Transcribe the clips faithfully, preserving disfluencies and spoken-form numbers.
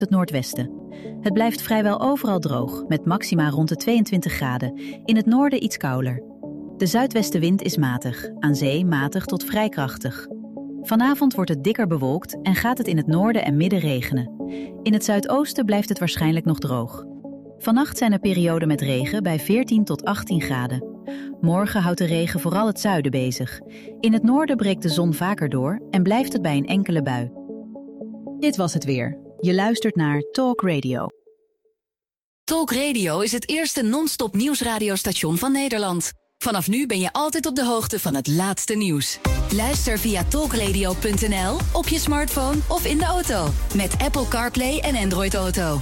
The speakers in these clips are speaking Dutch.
het noordwesten. Het blijft vrijwel overal droog, met maxima rond de tweeëntwintig graden. In het noorden iets kouder. De zuidwestenwind is matig, aan zee matig tot vrij krachtig. Vanavond wordt het dikker bewolkt en gaat het in het noorden en midden regenen. In het zuidoosten blijft het waarschijnlijk nog droog. Vannacht zijn er perioden met regen bij veertien tot achttien graden. Morgen houdt de regen vooral het zuiden bezig. In het noorden breekt de zon vaker door en blijft het bij een enkele bui. Dit was het weer. Je luistert naar Talk Radio. Talk Radio is het eerste non-stop nieuwsradiostation van Nederland. Vanaf nu ben je altijd op de hoogte van het laatste nieuws. Luister via talkradio punt n l, op je smartphone of in de auto. Met Apple CarPlay en Android Auto.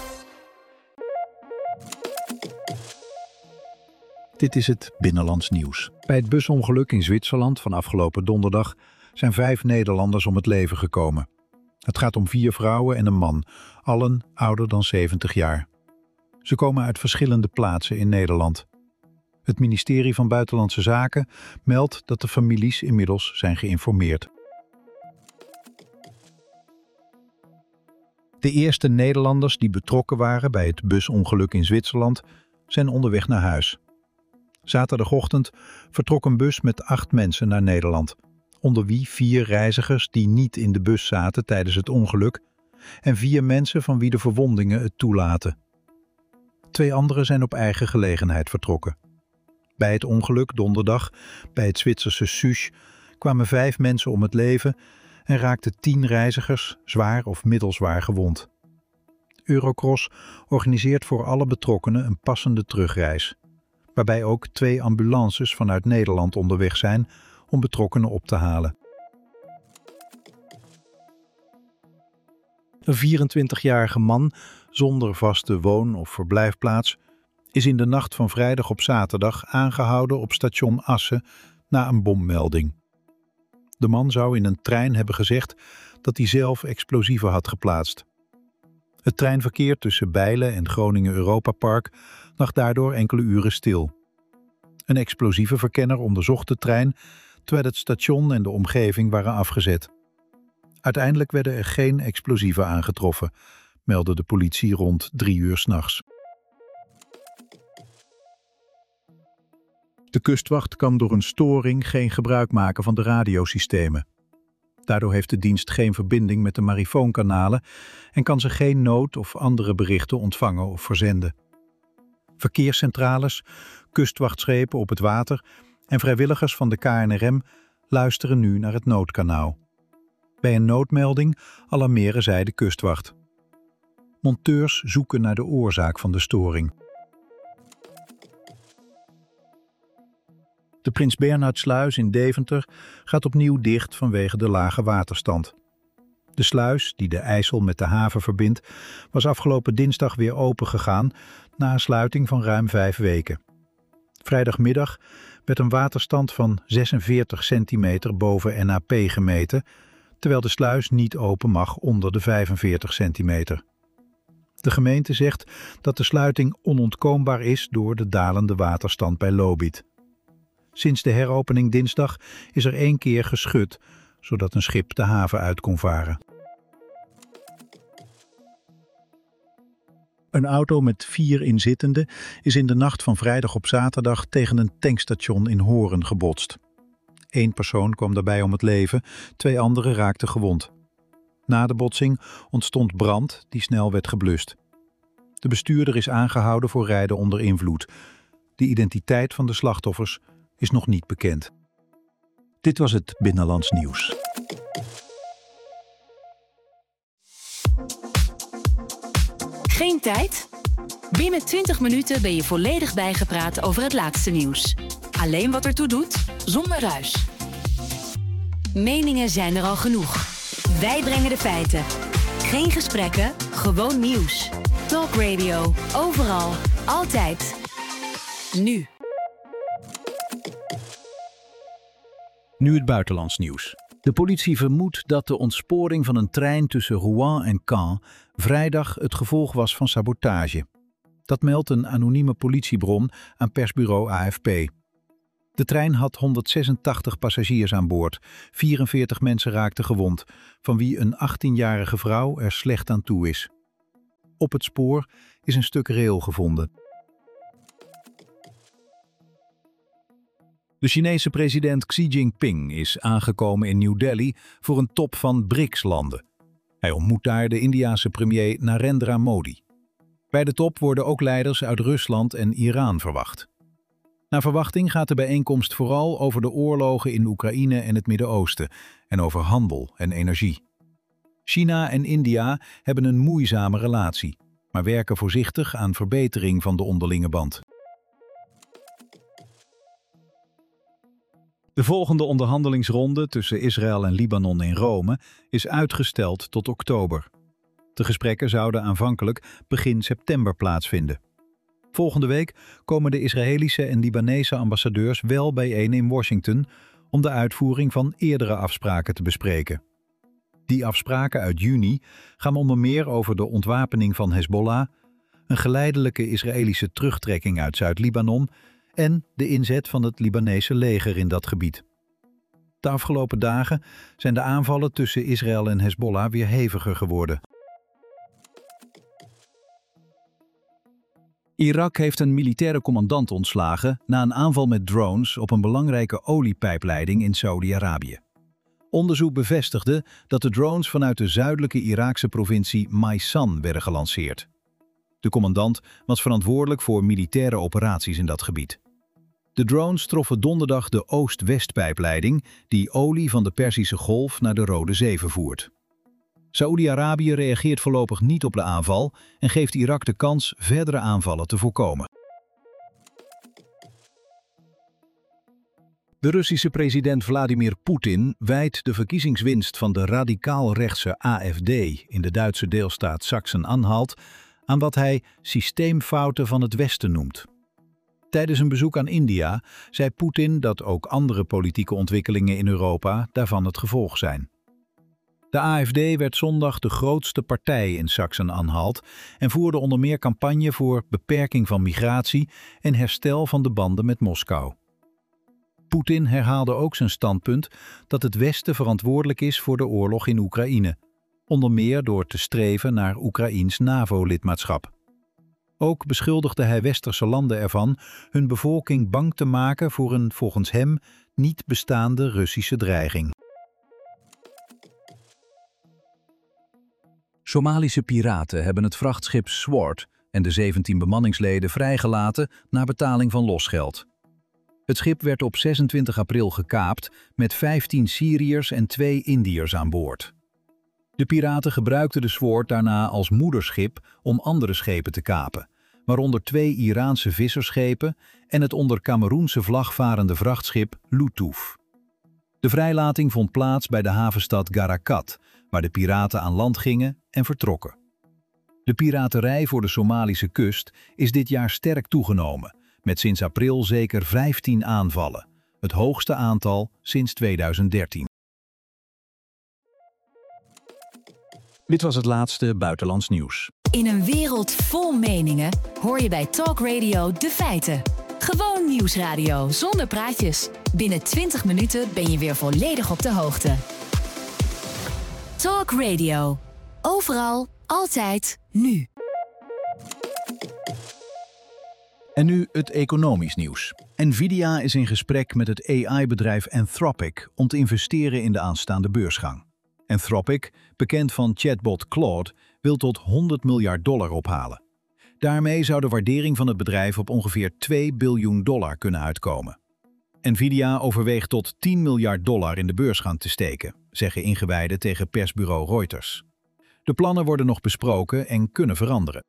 Dit is het Binnenlands Nieuws. Bij het busongeluk in Zwitserland van afgelopen donderdag zijn vijf Nederlanders om het leven gekomen. Het gaat om vier vrouwen en een man, allen ouder dan zeventig jaar. Ze komen uit verschillende plaatsen in Nederland. Het ministerie van Buitenlandse Zaken meldt dat de families inmiddels zijn geïnformeerd. De eerste Nederlanders die betrokken waren bij het busongeluk in Zwitserland zijn onderweg naar huis. Zaterdagochtend vertrok een bus met acht mensen naar Nederland, onder wie vier reizigers die niet in de bus zaten tijdens het ongeluk en vier mensen van wie de verwondingen het toelaten. Twee anderen zijn op eigen gelegenheid vertrokken. Bij het ongeluk donderdag bij het Zwitserse Susch kwamen vijf mensen om het leven en raakten tien reizigers zwaar of middelzwaar gewond. Eurocross organiseert voor alle betrokkenen een passende terugreis, waarbij ook twee ambulances vanuit Nederland onderweg zijn om betrokkenen op te halen. Een vierentwintigjarige man zonder vaste woon- of verblijfplaats is in de nacht van vrijdag op zaterdag aangehouden op station Assen na een bommelding. De man zou in een trein hebben gezegd dat hij zelf explosieven had geplaatst. Het treinverkeer tussen Bijlen en Groningen Europa Park lag daardoor enkele uren stil. Een explosievenverkenner onderzocht de trein terwijl het station en de omgeving waren afgezet. Uiteindelijk werden er geen explosieven aangetroffen, meldde de politie rond drie uur 's nachts. De kustwacht kan door een storing geen gebruik maken van de radiosystemen. Daardoor heeft de dienst geen verbinding met de marifoonkanalen en kan ze geen nood- of andere berichten ontvangen of verzenden. Verkeerscentrales, kustwachtschepen op het water en vrijwilligers van de K N R M luisteren nu naar het noodkanaal. Bij een noodmelding alarmeren zij de kustwacht. Monteurs zoeken naar de oorzaak van de storing. De Prins Bernhardsluis in Deventer gaat opnieuw dicht vanwege de lage waterstand. De sluis, die de IJssel met de haven verbindt, was afgelopen dinsdag weer open gegaan na een sluiting van ruim vijf weken. Vrijdagmiddag werd een waterstand van zesenveertig centimeter boven N A P gemeten, terwijl de sluis niet open mag onder de vijfenveertig centimeter. De gemeente zegt dat de sluiting onontkoombaar is door de dalende waterstand bij Lobith. Sinds de heropening dinsdag is er één keer geschud, zodat een schip de haven uit kon varen. Een auto met vier inzittenden is in de nacht van vrijdag op zaterdag tegen een tankstation in Horen gebotst. Eén persoon kwam daarbij om het leven, twee anderen raakten gewond. Na de botsing ontstond brand die snel werd geblust. De bestuurder is aangehouden voor rijden onder invloed. De identiteit van de slachtoffers is nog niet bekend. Dit was het Binnenlands Nieuws. Geen tijd? Binnen twintig minuten ben je volledig bijgepraat over het laatste nieuws. Alleen wat ertoe doet, zonder ruis. Meningen zijn er al genoeg. Wij brengen de feiten. Geen gesprekken, gewoon nieuws. Talk Radio, overal, altijd. Nu. Nu het buitenlands nieuws. De politie vermoedt dat de ontsporing van een trein tussen Rouen en Caen vrijdag het gevolg was van sabotage. Dat meldt een anonieme politiebron aan persbureau A F P. De trein had honderdzesentachtig passagiers aan boord. vierenveertig mensen raakten gewond, van wie een achttienjarige vrouw er slecht aan toe is. Op het spoor is een stuk rail gevonden. De Chinese president Xi Jinping is aangekomen in New Delhi voor een top van B R I C S-landen. Hij ontmoet daar de Indiase premier Narendra Modi. Bij de top worden ook leiders uit Rusland en Iran verwacht. Naar verwachting gaat de bijeenkomst vooral over de oorlogen in Oekraïne en het Midden-Oosten en over handel en energie. China en India hebben een moeizame relatie, maar werken voorzichtig aan verbetering van de onderlinge band. De volgende onderhandelingsronde tussen Israël en Libanon in Rome is uitgesteld tot oktober. De gesprekken zouden aanvankelijk begin september plaatsvinden. Volgende week komen de Israëlische en Libanese ambassadeurs wel bijeen in Washington om de uitvoering van eerdere afspraken te bespreken. Die afspraken uit juni gaan onder meer over de ontwapening van Hezbollah, een geleidelijke Israëlische terugtrekking uit Zuid-Libanon en de inzet van het Libanese leger in dat gebied. De afgelopen dagen zijn de aanvallen tussen Israël en Hezbollah weer heviger geworden. Irak heeft een militaire commandant ontslagen na een aanval met drones op een belangrijke oliepijpleiding in Saudi-Arabië. Onderzoek bevestigde dat de drones vanuit de zuidelijke Iraakse provincie Maysan werden gelanceerd. De commandant was verantwoordelijk voor militaire operaties in dat gebied. De drones troffen donderdag de Oost-West-pijpleiding die olie van de Perzische Golf naar de Rode Zee vervoert. Saoedi-Arabië reageert voorlopig niet op de aanval en geeft Irak de kans verdere aanvallen te voorkomen. De Russische president Vladimir Poetin wijt de verkiezingswinst van de radicaal-rechtse A F D in de Duitse deelstaat Sachsen-Anhalt aan wat hij systeemfouten van het Westen noemt. Tijdens een bezoek aan India zei Poetin dat ook andere politieke ontwikkelingen in Europa daarvan het gevolg zijn. De A F D werd zondag de grootste partij in Sachsen-Anhalt en voerde onder meer campagne voor beperking van migratie en herstel van de banden met Moskou. Poetin herhaalde ook zijn standpunt dat het Westen verantwoordelijk is voor de oorlog in Oekraïne, onder meer door te streven naar Oekraïens NAVO-lidmaatschap. Ook beschuldigde hij westerse landen ervan hun bevolking bang te maken voor een volgens hem niet bestaande Russische dreiging. Somalische piraten hebben het vrachtschip Sword en de zeventien bemanningsleden vrijgelaten na betaling van losgeld. Het schip werd op zesentwintig april gekaapt met vijftien Syriërs en twee Indiërs aan boord. De piraten gebruikten de Sword daarna als moederschip om andere schepen te kapen, waaronder twee Iraanse vissersschepen en het onder Kameroense vlag varende vrachtschip Loutouf. De vrijlating vond plaats bij de havenstad Garakat, waar de piraten aan land gingen en vertrokken. De piraterij voor de Somalische kust is dit jaar sterk toegenomen, met sinds april zeker vijftien aanvallen, het hoogste aantal sinds tweeduizend dertien. Dit was het laatste buitenlands nieuws. In een wereld vol meningen hoor je bij Talk Radio de feiten. Gewoon nieuwsradio zonder praatjes. Binnen twintig minuten ben je weer volledig op de hoogte. Talk Radio. Overal, altijd, nu. En nu het economisch nieuws. Nvidia is in gesprek met het A I-bedrijf Anthropic om te investeren in de aanstaande beursgang. Anthropic, bekend van chatbot Claude, wil tot honderd miljard dollar ophalen. Daarmee zou de waardering van het bedrijf op ongeveer twee biljoen dollar kunnen uitkomen. Nvidia overweegt tot tien miljard dollar in de beursgang te steken, zeggen ingewijden tegen persbureau Reuters. De plannen worden nog besproken en kunnen veranderen.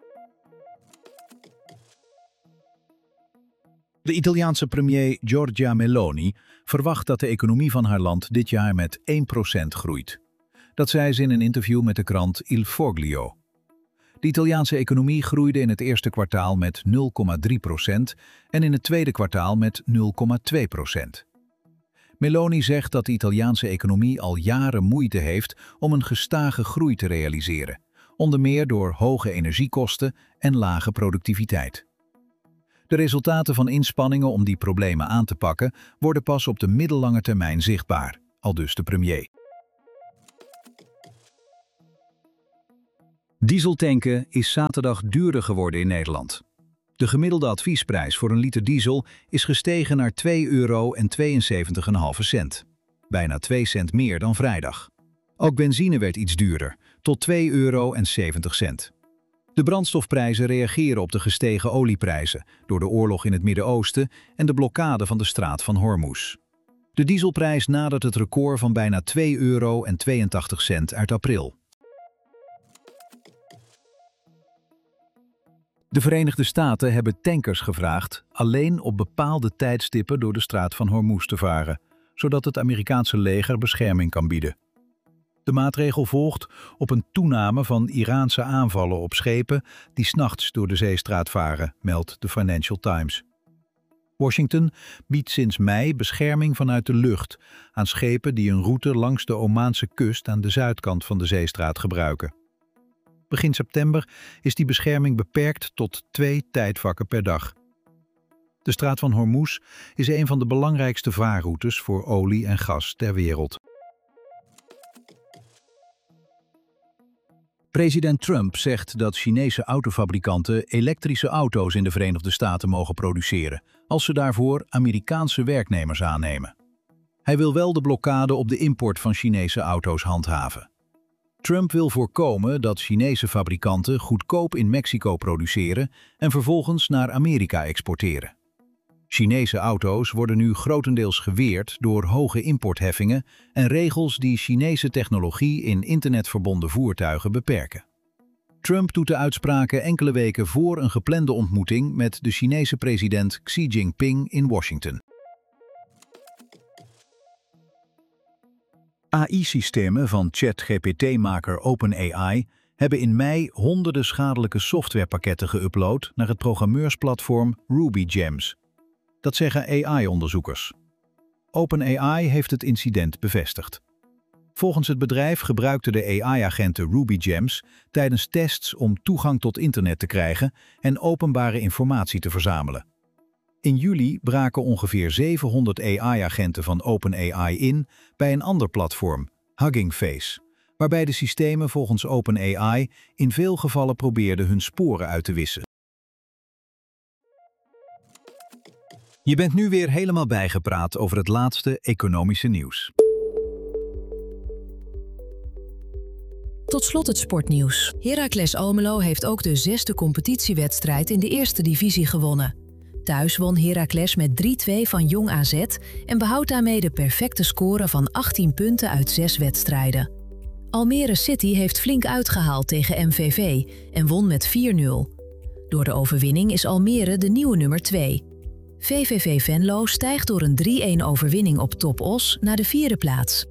De Italiaanse premier Giorgia Meloni verwacht dat de economie van haar land dit jaar met één procent groeit. Dat zei ze in een interview met de krant Il Foglio. De Italiaanse economie groeide in het eerste kwartaal met nul komma drie procent en in het tweede kwartaal met nul komma twee procent. Meloni zegt dat de Italiaanse economie al jaren moeite heeft om een gestage groei te realiseren, onder meer door hoge energiekosten en lage productiviteit. De resultaten van inspanningen om die problemen aan te pakken worden pas op de middellange termijn zichtbaar, aldus de premier. Dieseltanken is zaterdag duurder geworden in Nederland. De gemiddelde adviesprijs voor een liter diesel is gestegen naar twee euro en tweeënzeventig komma vijf cent. Bijna twee cent meer dan vrijdag. Ook benzine werd iets duurder, tot twee euro en zeventig cent. De brandstofprijzen reageren op de gestegen olieprijzen door de oorlog in het Midden-Oosten en de blokkade van de straat van Hormuz. De dieselprijs nadert het record van bijna twee euro en tweeëntachtig cent uit april. De Verenigde Staten hebben tankers gevraagd alleen op bepaalde tijdstippen door de straat van Hormuz te varen, zodat het Amerikaanse leger bescherming kan bieden. De maatregel volgt op een toename van Iraanse aanvallen op schepen die 's nachts door de zeestraat varen, meldt de Financial Times. Washington biedt sinds mei bescherming vanuit de lucht aan schepen die een route langs de Omaanse kust aan de zuidkant van de zeestraat gebruiken. Begin september is die bescherming beperkt tot twee tijdvakken per dag. De straat van Hormuz is een van de belangrijkste vaarroutes voor olie en gas ter wereld. President Trump zegt dat Chinese autofabrikanten elektrische auto's in de Verenigde Staten mogen produceren, als ze daarvoor Amerikaanse werknemers aannemen. Hij wil wel de blokkade op de import van Chinese auto's handhaven. Trump wil voorkomen dat Chinese fabrikanten goedkoop in Mexico produceren en vervolgens naar Amerika exporteren. Chinese auto's worden nu grotendeels geweerd door hoge importheffingen en regels die Chinese technologie in internetverbonden voertuigen beperken. Trump doet de uitspraken enkele weken voor een geplande ontmoeting met de Chinese president Xi Jinping in Washington. A I-systemen van ChatGPT-maker OpenAI hebben in mei honderden schadelijke softwarepakketten geüpload naar het programmeursplatform RubyGems. Dat zeggen A I-onderzoekers. OpenAI heeft het incident bevestigd. Volgens het bedrijf gebruikten de A I-agenten RubyGems tijdens tests om toegang tot internet te krijgen en openbare informatie te verzamelen. In juli braken ongeveer zevenhonderd A I-agenten van OpenAI in bij een ander platform, Hugging Face, waarbij de systemen volgens OpenAI in veel gevallen probeerden hun sporen uit te wissen. Je bent nu weer helemaal bijgepraat over het laatste economische nieuws. Tot slot het sportnieuws. Heracles Almelo heeft ook de zesde competitiewedstrijd in de eerste divisie gewonnen. Thuis won Heracles met drie twee van Jong A Z en behoudt daarmee de perfecte score van achttien punten uit zes wedstrijden. Almere City heeft flink uitgehaald tegen M V V en won met vier nul. Door de overwinning is Almere de nieuwe nummer twee. V V V Venlo stijgt door een drie-een overwinning op Top Os naar de vierde plaats.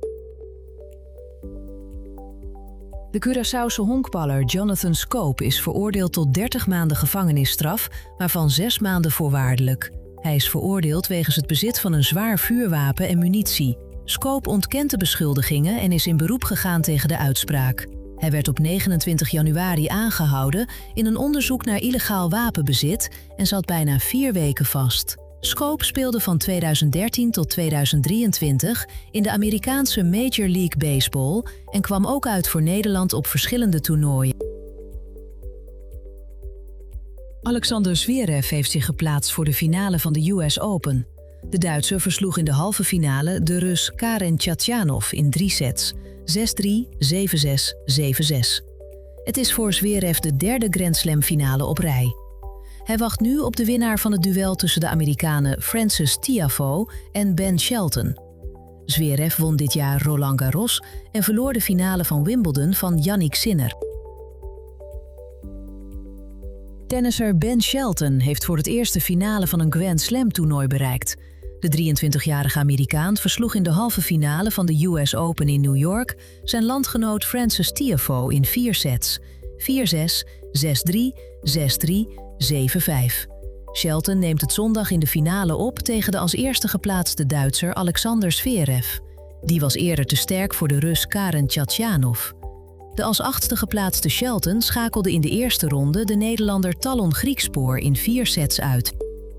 De Curaçaose honkballer Jonathan Scope is veroordeeld tot dertig maanden gevangenisstraf, waarvan zes maanden voorwaardelijk. Hij is veroordeeld wegens het bezit van een zwaar vuurwapen en munitie. Scope ontkent de beschuldigingen en is in beroep gegaan tegen de uitspraak. Hij werd op negenentwintig januari aangehouden in een onderzoek naar illegaal wapenbezit en zat bijna vier weken vast. Scope speelde van tweeduizend dertien tot tweeduizend drieëntwintig in de Amerikaanse Major League Baseball en kwam ook uit voor Nederland op verschillende toernooien. Alexander Zverev heeft zich geplaatst voor de finale van de U S Open. De Duitser versloeg in de halve finale de Rus Karen Khachanov in drie sets, zes drie, zeven zes, zeven zes. Het is voor Zverev de derde Grand Slam finale op rij. Hij wacht nu op de winnaar van het duel tussen de Amerikanen Frances Tiafoe en Ben Shelton. Zverev won dit jaar Roland Garros en verloor de finale van Wimbledon van Jannik Sinner. Tennisser Ben Shelton heeft voor het eerst de finale van een Grand Slam toernooi bereikt. De drieëntwintigjarige Amerikaan versloeg in de halve finale van de U S Open in New York zijn landgenoot Frances Tiafoe in vier sets, vier zes, zes drie, zes drie, zeven vijf. Shelton neemt het zondag in de finale op tegen de als eerste geplaatste Duitser Alexander Zverev. Die was eerder te sterk voor de Rus Karen Khachanov. De als achtste geplaatste Shelton schakelde in de eerste ronde de Nederlander Talon Griekspoor in vier sets uit.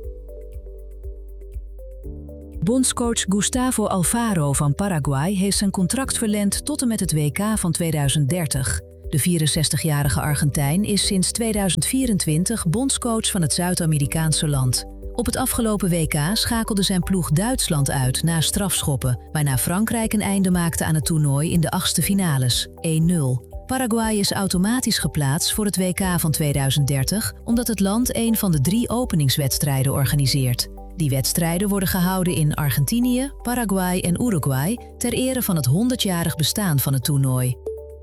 Bondscoach Gustavo Alfaro van Paraguay heeft zijn contract verlengd tot en met het W K van tweeduizend dertig. De vierenzestigjarige Argentijn is sinds tweeduizend vierentwintig bondscoach van het Zuid-Amerikaanse land. Op het afgelopen W K schakelde zijn ploeg Duitsland uit na strafschoppen, waarna Frankrijk een einde maakte aan het toernooi in de achtste finales, één nul. Paraguay is automatisch geplaatst voor het W K van tweeduizend dertig, omdat het land een van de drie openingswedstrijden organiseert. Die wedstrijden worden gehouden in Argentinië, Paraguay en Uruguay ter ere van het honderdjarig bestaan van het toernooi.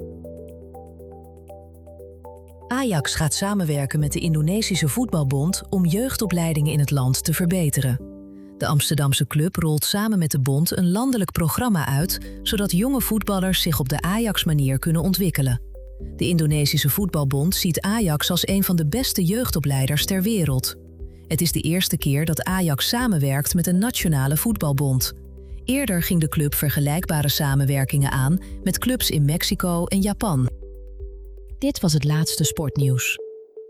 Ajax gaat samenwerken met de Indonesische Voetbalbond om jeugdopleidingen in het land te verbeteren. De Amsterdamse club rolt samen met de bond een landelijk programma uit, zodat jonge voetballers zich op de Ajax-manier kunnen ontwikkelen. De Indonesische Voetbalbond ziet Ajax als een van de beste jeugdopleiders ter wereld. Het is de eerste keer dat Ajax samenwerkt met een nationale voetbalbond. Eerder ging de club vergelijkbare samenwerkingen aan met clubs in Mexico en Japan. Dit was het laatste sportnieuws.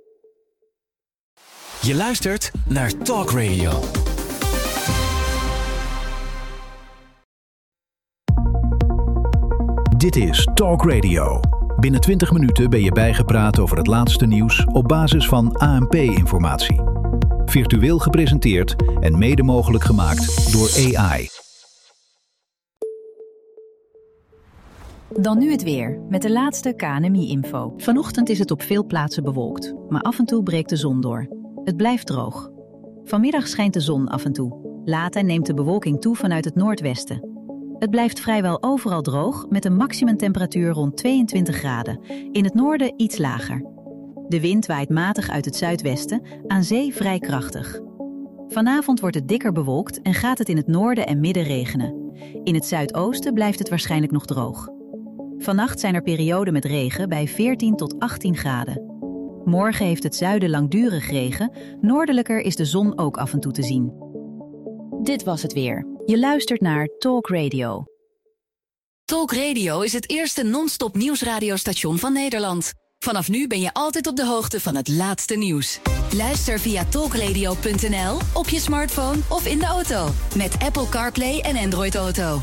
Je luistert naar Talk Radio. Dit is Talk Radio. Binnen twintig minuten ben je bijgepraat over het laatste nieuws op basis van A N P-informatie. Virtueel gepresenteerd en mede mogelijk gemaakt door A I. Dan nu het weer, met de laatste K N M I-info. Vanochtend is het op veel plaatsen bewolkt, maar af en toe breekt de zon door. Het blijft droog. Vanmiddag schijnt de zon af en toe. Later neemt de bewolking toe vanuit het noordwesten. Het blijft vrijwel overal droog, met een maximumtemperatuur rond tweeëntwintig graden. In het noorden iets lager. De wind waait matig uit het zuidwesten, aan zee vrij krachtig. Vanavond wordt het dikker bewolkt en gaat het in het noorden en midden regenen. In het zuidoosten blijft het waarschijnlijk nog droog. Vannacht zijn er perioden met regen bij veertien tot achttien graden. Morgen heeft het zuiden langdurig regen, noordelijker is de zon ook af en toe te zien. Dit was het weer. Je luistert naar Talk Radio. Talk Radio is het eerste non-stop nieuwsradiostation van Nederland. Vanaf nu ben je altijd op de hoogte van het laatste nieuws. Luister via talkradio punt n l, op je smartphone of in de auto. Met Apple CarPlay en Android Auto.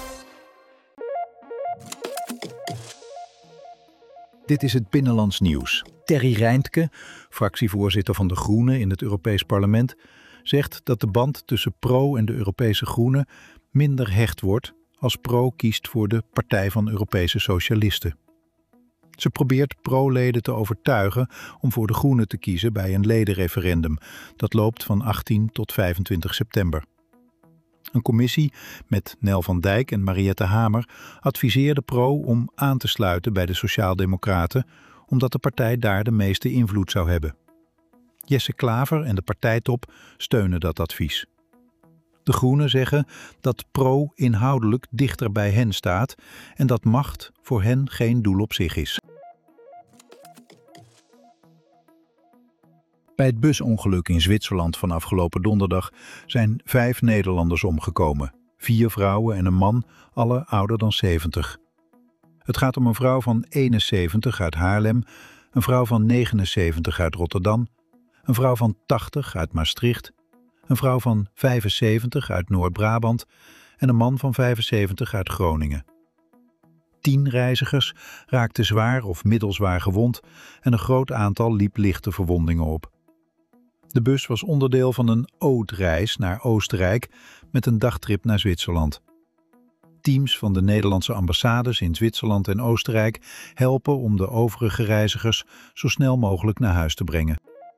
Dit is het Binnenlands Nieuws. Terry Reintke, fractievoorzitter van de Groenen in het Europees Parlement, zegt dat de band tussen Pro en de Europese Groenen minder hecht wordt als Pro kiest voor de Partij van Europese Socialisten. Ze probeert Pro-leden te overtuigen om voor de Groenen te kiezen bij een ledenreferendum. Dat loopt van achttien tot vijfentwintig september. Een commissie met Nel van Dijk en Mariette Hamer adviseerde Pro om aan te sluiten bij de Sociaaldemocraten, omdat de partij daar de meeste invloed zou hebben. Jesse Klaver en de partijtop steunen dat advies. De Groenen zeggen dat Pro inhoudelijk dichter bij hen staat en dat macht voor hen geen doel op zich is. Bij het busongeluk in Zwitserland van afgelopen donderdag zijn vijf Nederlanders omgekomen. Vier vrouwen en een man, alle ouder dan zeventig. Het gaat om een vrouw van eenenzeventig uit Haarlem, een vrouw van negenenzeventig uit Rotterdam, een vrouw van tachtig uit Maastricht, een vrouw van vijfenzeventig uit Noord-Brabant en een man van vijfenzeventig uit Groningen. Tien reizigers raakten zwaar of middelzwaar gewond en een groot aantal liep lichte verwondingen op. De bus was onderdeel van een oudreis naar Oostenrijk met een dagtrip naar Zwitserland. Teams van de Nederlandse ambassades in Zwitserland en Oostenrijk helpen om de overige reizigers zo snel mogelijk naar huis te brengen.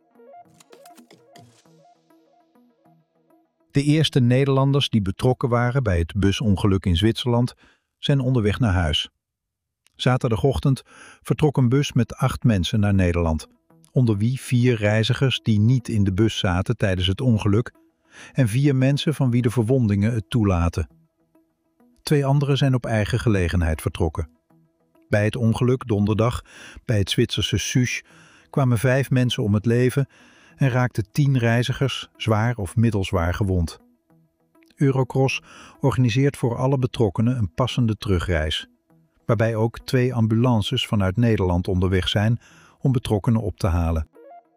De eerste Nederlanders die betrokken waren bij het busongeluk in Zwitserland zijn onderweg naar huis. Zaterdagochtend vertrok een bus met acht mensen naar Nederland, onder wie vier reizigers die niet in de bus zaten tijdens het ongeluk en vier mensen van wie de verwondingen het toelaten. Twee anderen zijn op eigen gelegenheid vertrokken. Bij het ongeluk donderdag bij het Zwitserse Susch kwamen vijf mensen om het leven en raakten tien reizigers zwaar of middelzwaar gewond. Eurocross organiseert voor alle betrokkenen een passende terugreis, waarbij ook twee ambulances vanuit Nederland onderweg zijn om betrokkenen op te halen.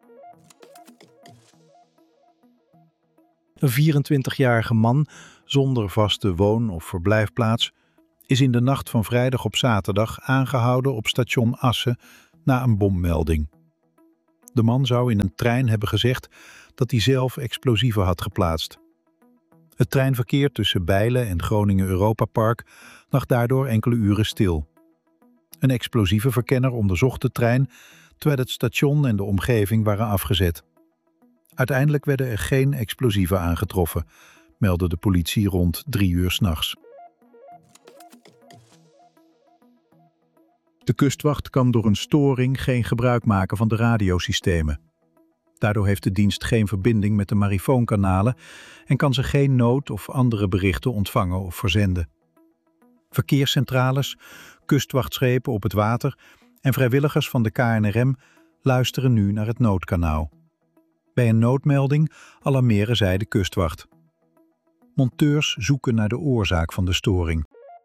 Een vierentwintigjarige man zonder vaste woon- of verblijfplaats is in de nacht van vrijdag op zaterdag aangehouden op station Assen na een bommelding. De man zou in een trein hebben gezegd dat hij zelf explosieven had geplaatst. Het treinverkeer tussen Bijlen en Groningen Europa Park lag daardoor enkele uren stil. Een explosievenverkenner onderzocht de trein terwijl het station en de omgeving waren afgezet. Uiteindelijk werden er geen explosieven aangetroffen, meldde de politie rond drie uur 's nachts. De kustwacht kan door een storing geen gebruik maken van de radiosystemen. Daardoor heeft de dienst geen verbinding met de marifoonkanalen en kan ze geen nood- of andere berichten ontvangen of verzenden. Verkeerscentrales, kustwachtschepen op het water en vrijwilligers van de K N R M luisteren nu naar het noodkanaal. Bij een noodmelding alarmeren zij de kustwacht. Monteurs zoeken naar de oorzaak van de storing.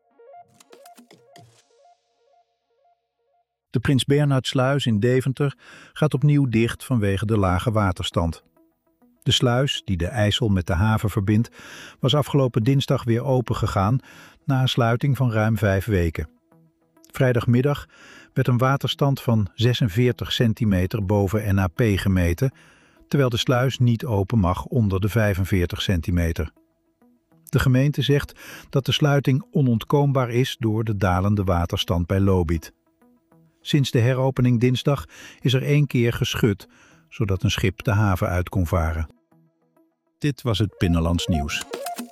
De Prins Bernhardsluis in Deventer gaat opnieuw dicht vanwege de lage waterstand. De sluis, die de IJssel met de haven verbindt, was afgelopen dinsdag weer opengegaan na een sluiting van ruim vijf weken. Vrijdagmiddag werd een waterstand van zesenveertig centimeter boven N A P gemeten, terwijl de sluis niet open mag onder de vijfenveertig centimeter. De gemeente zegt dat de sluiting onontkoombaar is door de dalende waterstand bij Lobith. Sinds de heropening dinsdag is er één keer geschud, zodat een schip de haven uit kon varen. Dit was het Binnenlands Nieuws.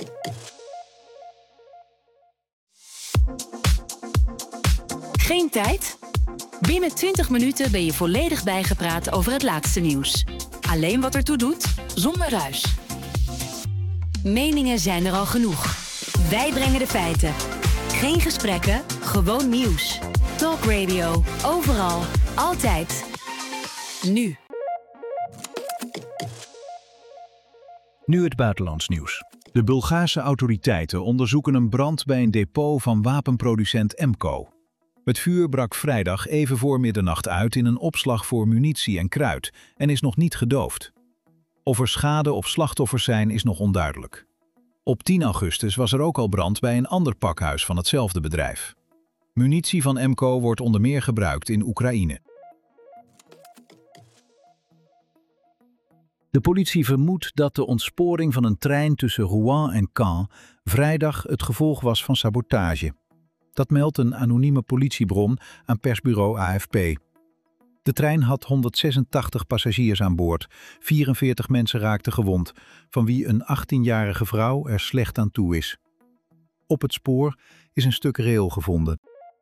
Geen tijd? Binnen twintig minuten ben je volledig bijgepraat over het laatste nieuws. Alleen wat ertoe doet, zonder ruis. Meningen zijn er al genoeg. Wij brengen de feiten. Geen gesprekken, gewoon nieuws. Talk Radio, overal, altijd. Nu. Nu het buitenlands nieuws. De Bulgaarse autoriteiten onderzoeken een brand bij een depot van wapenproducent Emco. Het vuur brak vrijdag even voor middernacht uit in een opslag voor munitie en kruid en is nog niet gedoofd. Of er schade of slachtoffers zijn is nog onduidelijk. Op tien augustus was er ook al brand bij een ander pakhuis van hetzelfde bedrijf. Munitie van Emco wordt onder meer gebruikt in Oekraïne. De politie vermoedt dat de ontsporing van een trein tussen Rouen en Caen vrijdag het gevolg was van sabotage. Dat meldt een anonieme politiebron aan persbureau A F P. De trein had honderdzesentachtig passagiers aan boord. vierenveertig mensen raakten gewond, van wie een achttienjarige vrouw er slecht aan toe is. Op het spoor is een stuk rail gevonden.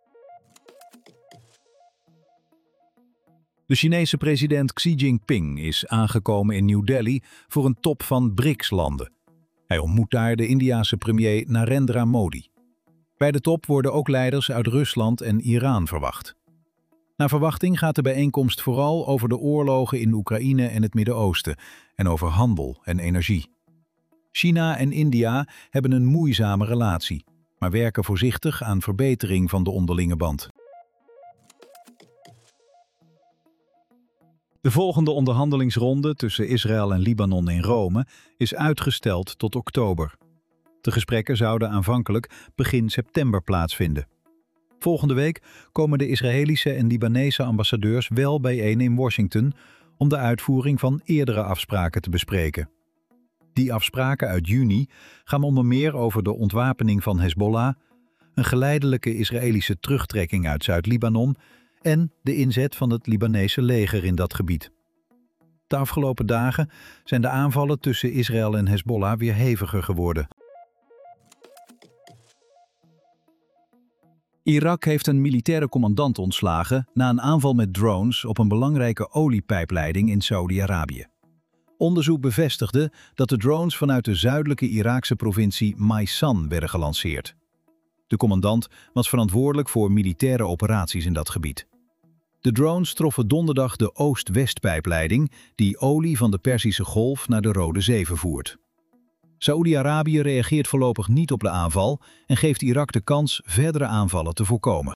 De Chinese president Xi Jinping is aangekomen in New Delhi voor een top van B R I C S-landen. Hij ontmoet daar de Indiase premier Narendra Modi. Bij de top worden ook leiders uit Rusland en Iran verwacht. Naar verwachting gaat de bijeenkomst vooral over de oorlogen in Oekraïne en het Midden-Oosten en over handel en energie. China en India hebben een moeizame relatie, maar werken voorzichtig aan verbetering van de onderlinge band. De volgende onderhandelingsronde tussen Israël en Libanon in Rome is uitgesteld tot oktober. De gesprekken zouden aanvankelijk begin september plaatsvinden. Volgende week komen de Israëlische en Libanese ambassadeurs wel bijeen in Washington om de uitvoering van eerdere afspraken te bespreken. Die afspraken uit juni gaan onder meer over de ontwapening van Hezbollah, een geleidelijke Israëlische terugtrekking uit Zuid-Libanon en de inzet van het Libanese leger in dat gebied. De afgelopen dagen zijn de aanvallen tussen Israël en Hezbollah weer heviger geworden. Irak heeft een militaire commandant ontslagen na een aanval met drones op een belangrijke oliepijpleiding in Saudi-Arabië. Onderzoek bevestigde dat de drones vanuit de zuidelijke Iraakse provincie Maysan werden gelanceerd. De commandant was verantwoordelijk voor militaire operaties in dat gebied. De drones troffen donderdag de Oost-West-pijpleiding die olie van de Perzische Golf naar de Rode Zee vervoert. Saoedi-Arabië reageert voorlopig niet op de aanval en geeft Irak de kans verdere aanvallen te voorkomen.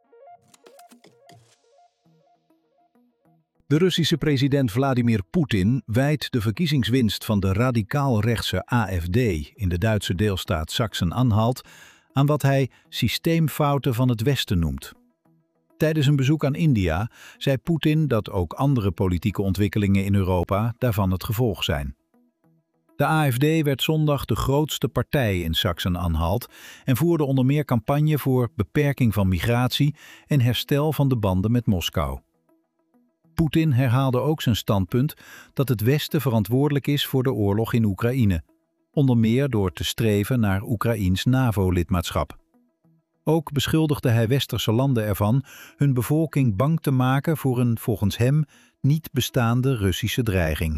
De Russische president Vladimir Poetin wijt de verkiezingswinst van de radicaal-rechtse A F D in de Duitse deelstaat Sachsen-Anhalt aan wat hij systeemfouten van het Westen noemt. Tijdens een bezoek aan India zei Poetin dat ook andere politieke ontwikkelingen in Europa daarvan het gevolg zijn. De A F D werd zondag de grootste partij in Sachsen-Anhalt en voerde onder meer campagne voor beperking van migratie en herstel van de banden met Moskou. Poetin herhaalde ook zijn standpunt dat het Westen verantwoordelijk is voor de oorlog in Oekraïne, onder meer door te streven naar Oekraïens NAVO-lidmaatschap. Ook beschuldigde hij westerse landen ervan hun bevolking bang te maken voor een volgens hem niet bestaande Russische dreiging.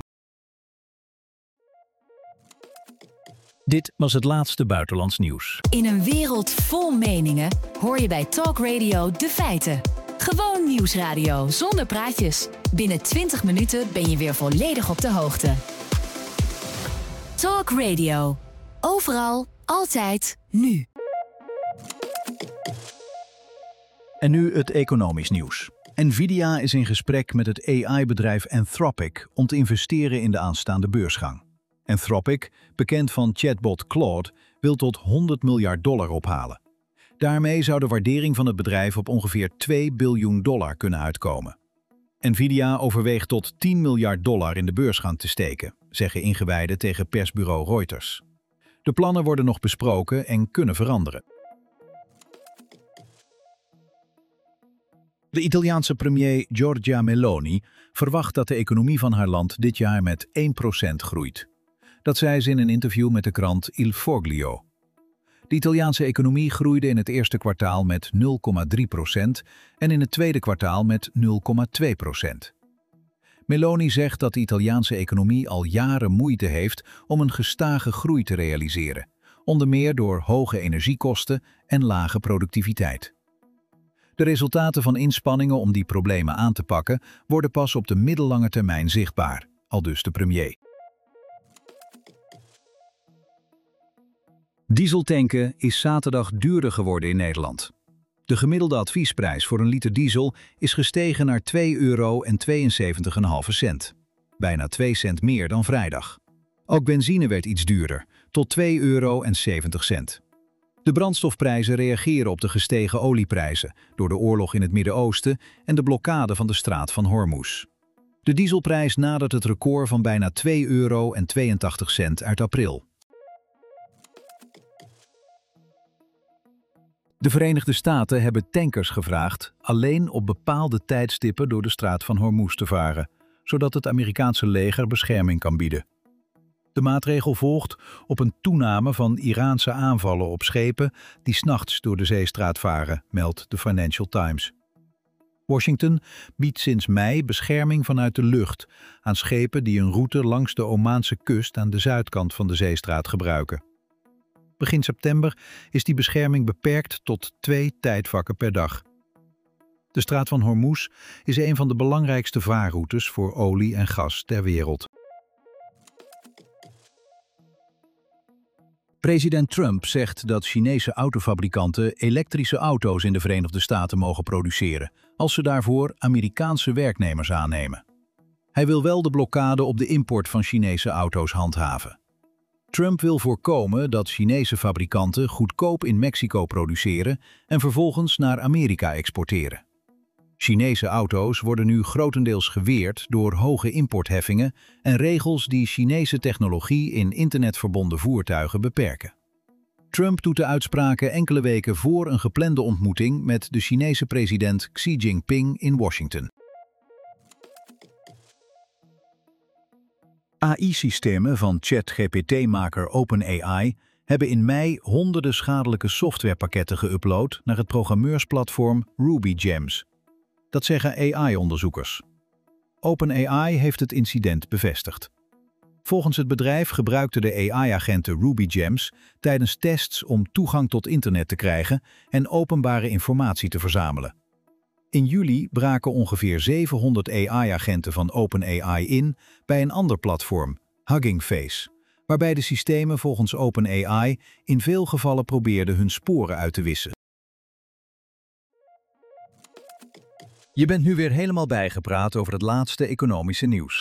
Dit was het laatste buitenlands nieuws. In een wereld vol meningen hoor je bij Talk Radio de feiten. Gewoon nieuwsradio zonder praatjes. Binnen twintig minuten ben je weer volledig op de hoogte. Talk Radio. Overal, altijd, nu. En nu het economisch nieuws. Nvidia is in gesprek met het A I-bedrijf Anthropic om te investeren in de aanstaande beursgang. Anthropic, bekend van chatbot Claude, wil tot honderd miljard dollar ophalen. Daarmee zou de waardering van het bedrijf op ongeveer twee biljoen dollar kunnen uitkomen. Nvidia overweegt tot tien miljard dollar in de beursgang te steken, zeggen ingewijden tegen persbureau Reuters. De plannen worden nog besproken en kunnen veranderen. De Italiaanse premier Giorgia Meloni verwacht dat de economie van haar land dit jaar met één procent groeit. Dat zei ze in een interview met de krant Il Foglio. De Italiaanse economie groeide in het eerste kwartaal met nul komma drie procent en in het tweede kwartaal met nul komma twee procent. Meloni zegt dat de Italiaanse economie al jaren moeite heeft om een gestage groei te realiseren, onder meer door hoge energiekosten en lage productiviteit. De resultaten van inspanningen om die problemen aan te pakken worden pas op de middellange termijn zichtbaar, aldus de premier. Dieseltanken is zaterdag duurder geworden in Nederland. De gemiddelde adviesprijs voor een liter diesel is gestegen naar twee euro en tweeënzeventig komma vijf cent. Bijna twee cent meer dan vrijdag. Ook benzine werd iets duurder, tot twee euro en zeventig cent. De brandstofprijzen reageren op de gestegen olieprijzen door de oorlog in het Midden-Oosten en de blokkade van de straat van Hormuz. De dieselprijs nadert het record van bijna twee euro en tweeëntachtig cent uit april. De Verenigde Staten hebben tankers gevraagd alleen op bepaalde tijdstippen door de straat van Hormuz te varen, zodat het Amerikaanse leger bescherming kan bieden. De maatregel volgt op een toename van Iraanse aanvallen op schepen die 's nachts door de zeestraat varen, meldt de Financial Times. Washington biedt sinds mei bescherming vanuit de lucht aan schepen die een route langs de Omaanse kust aan de zuidkant van de zeestraat gebruiken. Begin september is die bescherming beperkt tot twee tijdvakken per dag. De straat van Hormuz is een van de belangrijkste vaarroutes voor olie en gas ter wereld. President Trump zegt dat Chinese autofabrikanten elektrische auto's in de Verenigde Staten mogen produceren, als ze daarvoor Amerikaanse werknemers aannemen. Hij wil wel de blokkade op de import van Chinese auto's handhaven. Trump wil voorkomen dat Chinese fabrikanten goedkoop in Mexico produceren en vervolgens naar Amerika exporteren. Chinese auto's worden nu grotendeels geweerd door hoge importheffingen en regels die Chinese technologie in internetverbonden voertuigen beperken. Trump doet de uitspraken enkele weken voor een geplande ontmoeting met de Chinese president Xi Jinping in Washington. A I-systemen van ChatGPT-maker OpenAI hebben in mei honderden schadelijke softwarepakketten geüpload naar het programmeursplatform RubyGems. Dat zeggen A I-onderzoekers. OpenAI heeft het incident bevestigd. Volgens het bedrijf gebruikten de A I-agenten RubyGems tijdens tests om toegang tot internet te krijgen en openbare informatie te verzamelen. In juli braken ongeveer zevenhonderd A I-agenten van OpenAI in bij een ander platform, Hugging Face, waarbij de systemen volgens OpenAI in veel gevallen probeerden hun sporen uit te wissen. Je bent nu weer helemaal bijgepraat over het laatste economische nieuws.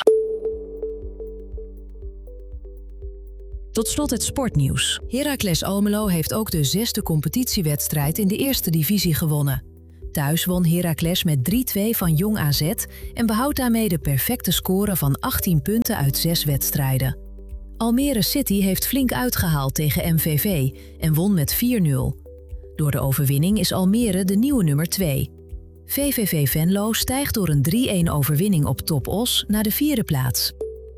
Tot slot het sportnieuws. Heracles Almelo heeft ook de zesde competitiewedstrijd in de eerste divisie gewonnen. Thuis won Heracles met drie-twee van Jong A Z en behoudt daarmee de perfecte score van achttien punten uit zes wedstrijden. Almere City heeft flink uitgehaald tegen M V V en won met vier nul. Door de overwinning is Almere de nieuwe nummer twee. V V V Venlo stijgt door een drie-een overwinning op Top Os naar de vierde plaats.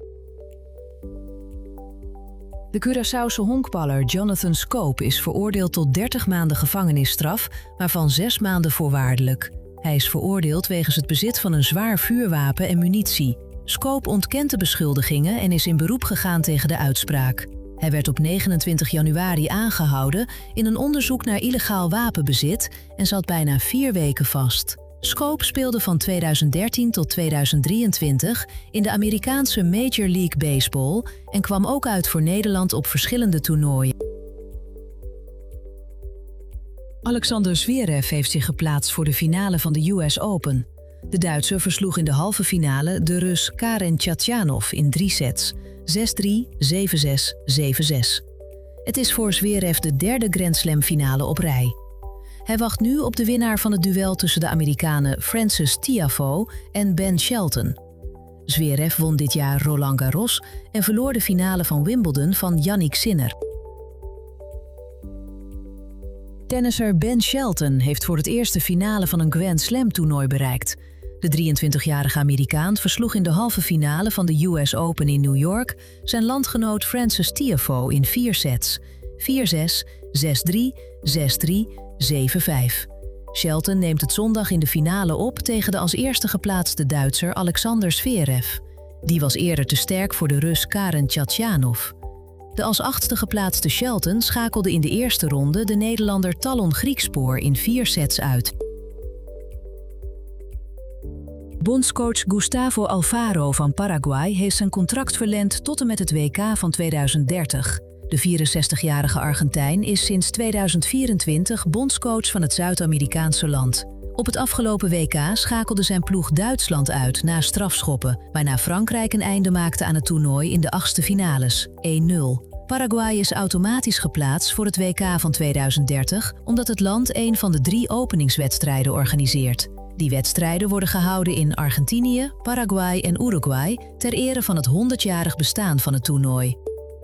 De Curaçaose honkballer Jonathan Scope is veroordeeld tot dertig maanden gevangenisstraf, waarvan zes maanden voorwaardelijk. Hij is veroordeeld wegens het bezit van een zwaar vuurwapen en munitie. Scope ontkent de beschuldigingen en is in beroep gegaan tegen de uitspraak. Hij werd op negenentwintig januari aangehouden in een onderzoek naar illegaal wapenbezit en zat bijna vier weken vast. Scope speelde van tweeduizend dertien tot tweeduizend drieëntwintig in de Amerikaanse Major League Baseball en kwam ook uit voor Nederland op verschillende toernooien. Alexander Zverev heeft zich geplaatst voor de finale van de U S Open. De Duitser versloeg in de halve finale de Rus Karen Khachanov in drie sets, zes drie, zeven zes, zeven zes. Het is voor Zverev de derde Grand Slam finale op rij. Hij wacht nu op de winnaar van het duel tussen de Amerikanen Frances Tiafoe en Ben Shelton. Zverev won dit jaar Roland Garros en verloor de finale van Wimbledon van Yannick Sinner. Tennisser Ben Shelton heeft voor het eerst de finale van een Grand Slam toernooi bereikt. De drieëntwintigjarige Amerikaan versloeg in de halve finale van de U S Open in New York zijn landgenoot Frances Tiafoe in vier sets, vier zes, zes drie, zes drie, zeven vijf. Shelton neemt het zondag in de finale op tegen de als eerste geplaatste Duitser Alexander Zverev. Die was eerder te sterk voor de Rus Karen Khachanov. De als achtste geplaatste Shelton schakelde in de eerste ronde de Nederlander Talon Griekspoor in vier sets uit. Bondscoach Gustavo Alfaro van Paraguay heeft zijn contract verlengd tot en met het W K van tweeduizend dertig. De vierenzestigjarige Argentijn is sinds tweeduizend vierentwintig bondscoach van het Zuid-Amerikaanse land. Op het afgelopen W K schakelde zijn ploeg Duitsland uit na strafschoppen, waarna Frankrijk een einde maakte aan het toernooi in de achtste finales, één nul. Paraguay is automatisch geplaatst voor het W K van tweeduizend dertig, omdat het land een van de drie openingswedstrijden organiseert. Die wedstrijden worden gehouden in Argentinië, Paraguay en Uruguay ter ere van het honderdjarig bestaan van het toernooi.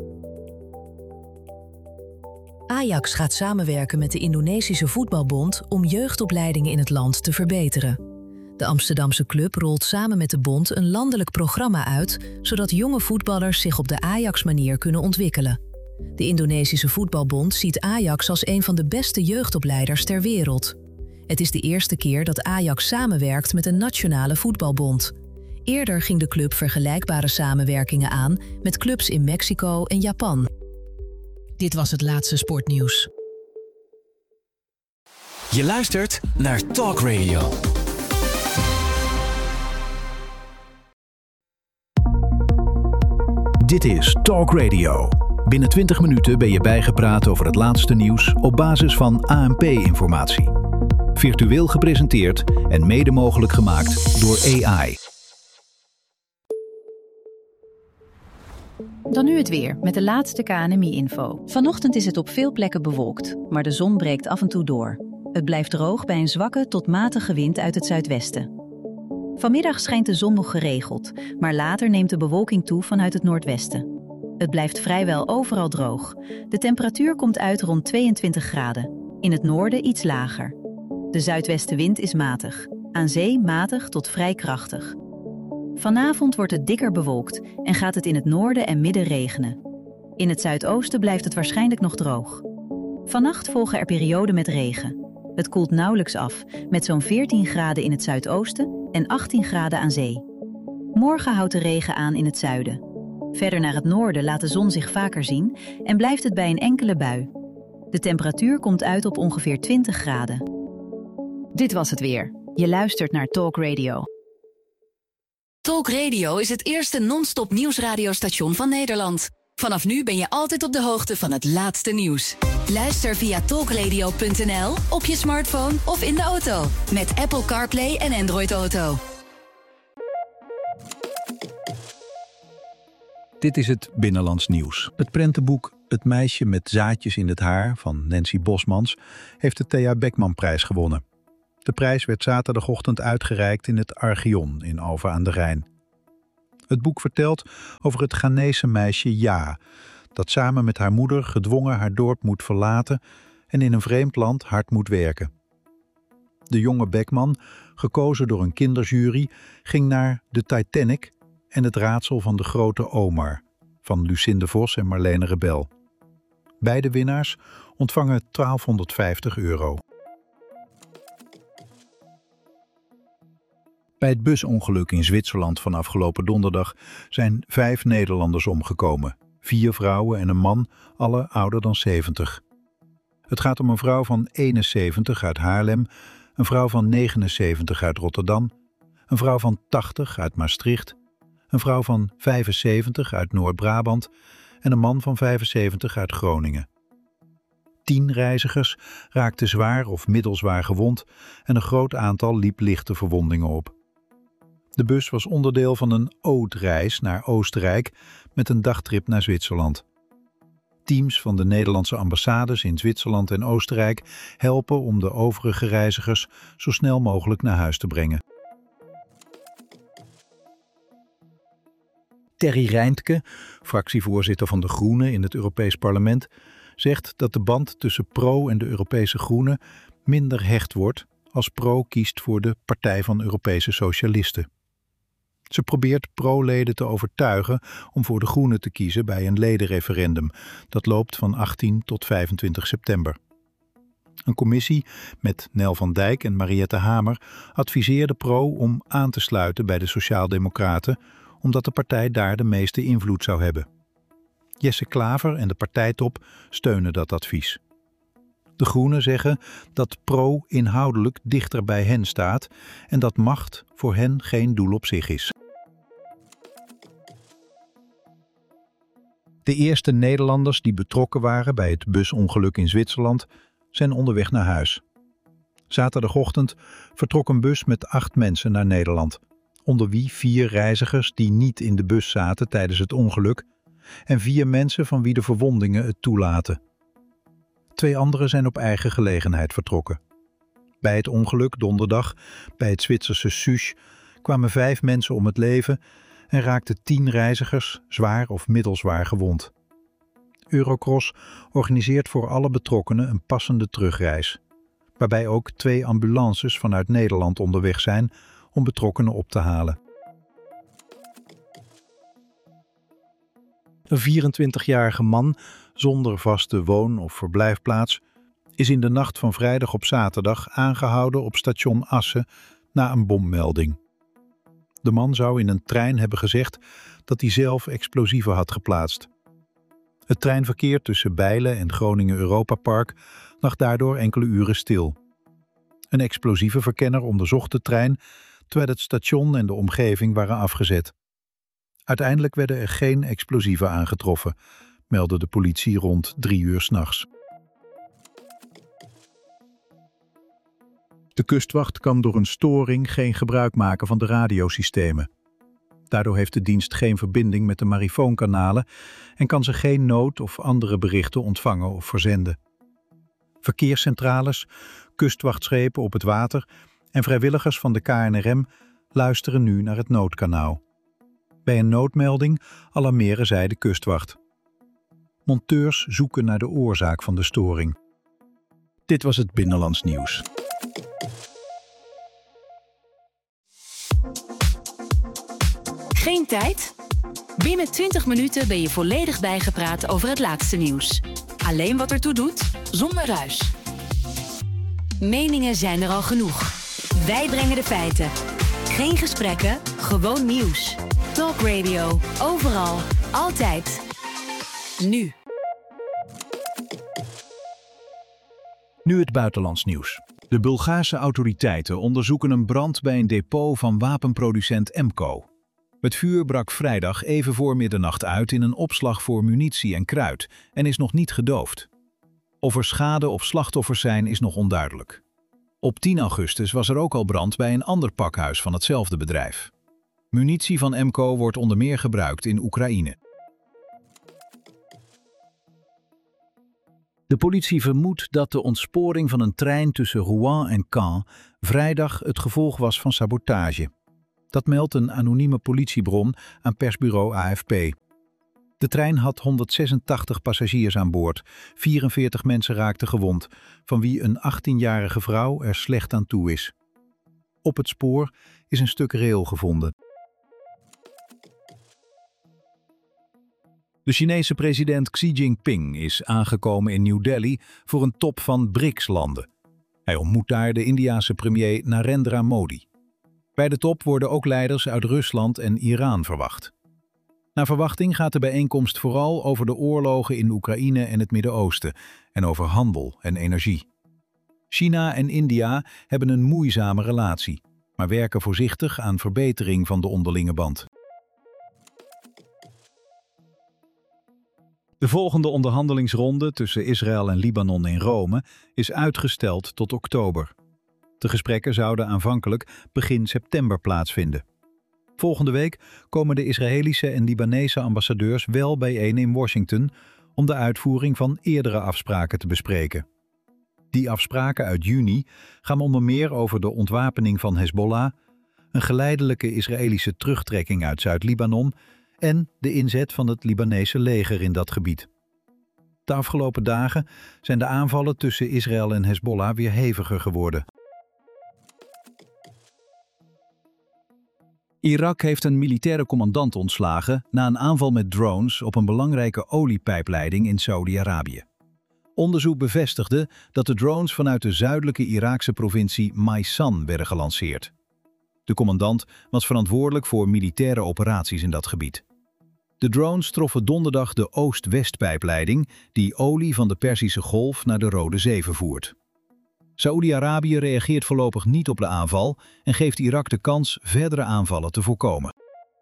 Ajax gaat samenwerken met de Indonesische Voetbalbond om jeugdopleidingen in het land te verbeteren. De Amsterdamse club rolt samen met de bond een landelijk programma uit, zodat jonge voetballers zich op de Ajax-manier kunnen ontwikkelen. De Indonesische Voetbalbond ziet Ajax als een van de beste jeugdopleiders ter wereld. Het is de eerste keer dat Ajax samenwerkt met een nationale voetbalbond. Eerder ging de club vergelijkbare samenwerkingen aan met clubs in Mexico en Japan. Dit was het laatste sportnieuws. Je luistert naar Talk Radio. Dit is Talk Radio. Binnen twintig minuten ben je bijgepraat over het laatste nieuws op basis van A N P-informatie. Virtueel gepresenteerd en mede mogelijk gemaakt door A I. Dan nu het weer, met de laatste K N M I-info. Vanochtend is het op veel plekken bewolkt, maar de zon breekt af en toe door. Het blijft droog bij een zwakke tot matige wind uit het zuidwesten. Vanmiddag schijnt de zon nog geregeld, maar later neemt de bewolking toe vanuit het noordwesten. Het blijft vrijwel overal droog. De temperatuur komt uit rond tweeëntwintig graden. In het noorden iets lager. De zuidwestenwind is matig. Aan zee matig tot vrij krachtig. Vanavond wordt het dikker bewolkt en gaat het in het noorden en midden regenen. In het zuidoosten blijft het waarschijnlijk nog droog. Vannacht volgen er perioden met regen. Het koelt nauwelijks af, met zo'n veertien graden in het zuidoosten en achttien graden aan zee. Morgen houdt de regen aan in het zuiden. Verder naar het noorden laat de zon zich vaker zien en blijft het bij een enkele bui. De temperatuur komt uit op ongeveer twintig graden. Dit was het weer. Je luistert naar Talk Radio. Talk Radio is het eerste non-stop nieuwsradiostation van Nederland. Vanaf nu ben je altijd op de hoogte van het laatste nieuws. Luister via talkradio punt n l, op je smartphone of in de auto. Met Apple CarPlay en Android Auto. Dit is het Binnenlands Nieuws. Het prentenboek Het meisje met zaadjes in het haar van Nancy Bosmans heeft de Thea Beckman-prijs gewonnen. De prijs werd zaterdagochtend uitgereikt in het Archeon in Alphen aan de Rijn. Het boek vertelt over het Ghanese meisje Ja, dat samen met haar moeder gedwongen haar dorp moet verlaten en in een vreemd land hard moet werken. De jonge Beckman, gekozen door een kinderjury, ging naar de Titanic en het raadsel van de grote Omar, van Lucinde Vos en Marlene Rebel. Beide winnaars ontvangen twaalfhonderdvijftig euro. Bij het busongeluk in Zwitserland van afgelopen donderdag zijn vijf Nederlanders omgekomen. Vier vrouwen en een man, alle ouder dan zeventig. Het gaat om een vrouw van eenenzeventig uit Haarlem, een vrouw van negenenzeventig uit Rotterdam, een vrouw van tachtig uit Maastricht, een vrouw van vijfenzeventig uit Noord-Brabant en een man van vijfenzeventig uit Groningen. Tien reizigers raakten zwaar of middelzwaar gewond en een groot aantal liep lichte verwondingen op. De bus was onderdeel van een oudreis naar Oostenrijk met een dagtrip naar Zwitserland. Teams van de Nederlandse ambassades in Zwitserland en Oostenrijk helpen om de overige reizigers zo snel mogelijk naar huis te brengen. Terry Reintke, fractievoorzitter van de Groenen in het Europees Parlement, zegt dat de band tussen Pro en de Europese Groenen minder hecht wordt als Pro kiest voor de Partij van Europese Socialisten. Ze probeert Pro-leden te overtuigen om voor de Groenen te kiezen bij een ledenreferendum. Dat loopt van achttien tot vijfentwintig september. Een commissie met Nel van Dijk en Mariette Hamer adviseerde Pro om aan te sluiten bij de Sociaaldemocraten, omdat de partij daar de meeste invloed zou hebben. Jesse Klaver en de partijtop steunen dat advies. De Groenen zeggen dat Pro inhoudelijk dichter bij hen staat en dat macht voor hen geen doel op zich is. De eerste Nederlanders die betrokken waren bij het busongeluk in Zwitserland zijn onderweg naar huis. Zaterdagochtend vertrok een bus met acht mensen naar Nederland, onder wie vier reizigers die niet in de bus zaten tijdens het ongeluk en vier mensen van wie de verwondingen het toelaten. Twee anderen zijn op eigen gelegenheid vertrokken. Bij het ongeluk donderdag bij het Zwitserse Such kwamen vijf mensen om het leven en raakten tien reizigers zwaar of middelzwaar gewond. Eurocross organiseert voor alle betrokkenen een passende terugreis, waarbij ook twee ambulances vanuit Nederland onderweg zijn om betrokkenen op te halen. Een vierentwintigjarige man zonder vaste woon- of verblijfplaats is in de nacht van vrijdag op zaterdag aangehouden op station Assen na een bommelding. De man zou in een trein hebben gezegd dat hij zelf explosieven had geplaatst. Het treinverkeer tussen Bijlen en Groningen Europa Park lag daardoor enkele uren stil. Een explosievenverkenner onderzocht de trein terwijl het station en de omgeving waren afgezet. Uiteindelijk werden er geen explosieven aangetroffen, meldde de politie rond drie uur 's nachts. De kustwacht kan door een storing geen gebruik maken van de radiosystemen. Daardoor heeft de dienst geen verbinding met de marifoonkanalen en kan ze geen nood- of andere berichten ontvangen of verzenden. Verkeerscentrales, kustwachtschepen op het water en vrijwilligers van de K N R M luisteren nu naar het noodkanaal. Bij een noodmelding alarmeren zij de kustwacht. Monteurs zoeken naar de oorzaak van de storing. Dit was het Binnenlands Nieuws. Geen tijd? Binnen twintig minuten ben je volledig bijgepraat over het laatste nieuws. Alleen wat ertoe doet, zonder ruis. Meningen zijn er al genoeg. Wij brengen de feiten. Geen gesprekken, gewoon nieuws. Talk Radio, overal, altijd. Nu. Nu het buitenlands nieuws. De Bulgaarse autoriteiten onderzoeken een brand bij een depot van wapenproducent Emco. Het vuur brak vrijdag even voor middernacht uit in een opslag voor munitie en kruid en is nog niet gedoofd. Of er schade of slachtoffers zijn is nog onduidelijk. Op tien augustus was er ook al brand bij een ander pakhuis van hetzelfde bedrijf. Munitie van Emco wordt onder meer gebruikt in Oekraïne. De politie vermoedt dat de ontsporing van een trein tussen Rouen en Caen vrijdag het gevolg was van sabotage. Dat meldt een anonieme politiebron aan persbureau A F P. De trein had honderdzesentachtig passagiers aan boord. vierenveertig mensen raakten gewond, van wie een achttienjarige vrouw er slecht aan toe is. Op het spoor is een stuk rail gevonden. De Chinese president Xi Jinping is aangekomen in New Delhi voor een top van B R I C S-landen. Hij ontmoet daar de Indiase premier Narendra Modi. Bij de top worden ook leiders uit Rusland en Iran verwacht. Naar verwachting gaat de bijeenkomst vooral over de oorlogen in Oekraïne en het Midden-Oosten en over handel en energie. China en India hebben een moeizame relatie, maar werken voorzichtig aan verbetering van de onderlinge band. De volgende onderhandelingsronde tussen Israël en Libanon in Rome is uitgesteld tot oktober. De gesprekken zouden aanvankelijk begin september plaatsvinden. Volgende week komen de Israëlische en Libanese ambassadeurs wel bijeen in Washington om de uitvoering van eerdere afspraken te bespreken. Die afspraken uit juni gaan onder meer over de ontwapening van Hezbollah, een geleidelijke Israëlische terugtrekking uit Zuid-Libanon en de inzet van het Libanese leger in dat gebied. De afgelopen dagen zijn de aanvallen tussen Israël en Hezbollah weer heviger geworden. Irak heeft een militaire commandant ontslagen na een aanval met drones op een belangrijke oliepijpleiding in Saudi-Arabië. Onderzoek bevestigde dat de drones vanuit de zuidelijke Iraakse provincie Maysan werden gelanceerd. De commandant was verantwoordelijk voor militaire operaties in dat gebied. De drones troffen donderdag de Oost-West-pijpleiding die olie van de Perzische Golf naar de Rode Zee vervoert. Saoedi-Arabië reageert voorlopig niet op de aanval en geeft Irak de kans verdere aanvallen te voorkomen.